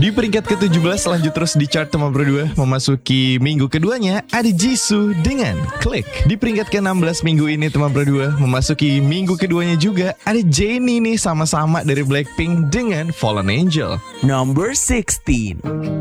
Di peringkat ke-17 lanjut terus di chart teman berdua. Memasuki minggu keduanya ada Jisoo dengan Click. Di peringkat ke-16 minggu ini teman berdua. Memasuki minggu keduanya juga ada Jennie nih, sama-sama dari Blackpink dengan Fallen Angel. Number 16.